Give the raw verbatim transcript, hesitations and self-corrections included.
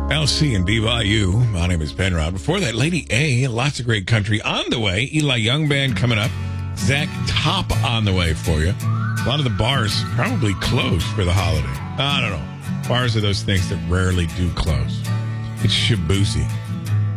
L C and B Y U. My name is Penrod. Before that, Lady A. Lots of great country on the way. Eli Young Band coming up. Zach Top on the way for you. A lot of the bars probably closed for the holiday. I don't know. Bars are those things that rarely do close. It's Shibusi.